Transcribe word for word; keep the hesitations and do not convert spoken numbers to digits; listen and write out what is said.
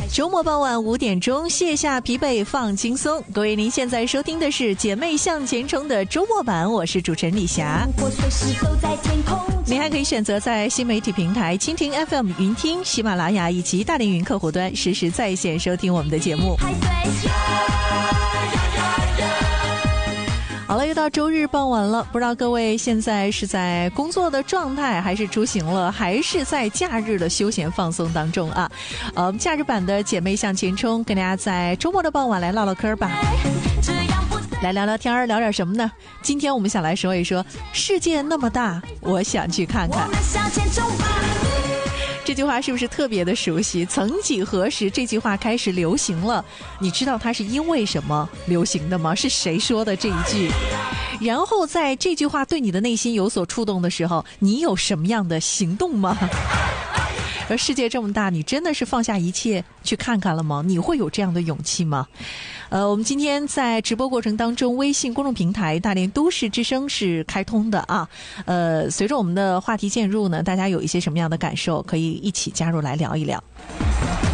周末傍晚五点钟，卸下疲惫放轻松。各位，您现在收听的是姐妹向前冲的周末版，我是主持人李霞。您还可以选择在新媒体平台蜻蜓 F M、云听、喜马拉雅以及大连云客户端实时在线收听我们的节目。好了，又到周日傍晚了，不知道各位现在是在工作的状态，还是出行了，还是在假日的休闲放松当中啊？呃，假日版的姐妹向前冲，跟大家在周末的傍晚来唠唠嗑吧，来聊聊天，聊点什么呢？今天我们想来说一说，世界那么大，我想去看看。这句话是不是特别的熟悉？曾几何时，这句话开始流行了。你知道它是因为什么流行的吗？是谁说的这一句？然后在这句话对你的内心有所触动的时候，你有什么样的行动吗？而世界这么大，你真的是放下一切去看看了吗？你会有这样的勇气吗？呃，我们今天在直播过程当中，微信公众平台大连都市之声是开通的啊。呃，随着我们的话题渐入呢，大家有一些什么样的感受，可以一起加入来聊一聊。